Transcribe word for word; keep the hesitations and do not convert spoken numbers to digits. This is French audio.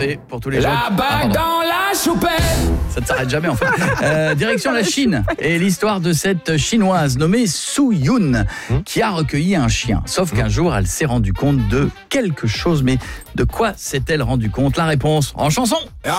Désolé pour tous les gens. La bague Ah, dans la choupette. Ça ne s'arrête jamais en fait. Euh, direction la Chine et l'histoire de cette chinoise nommée Su Yun qui a recueilli un chien. Sauf qu'un jour, elle s'est rendue compte de quelque chose. Mais de quoi s'est-elle rendue compte? La réponse en chanson.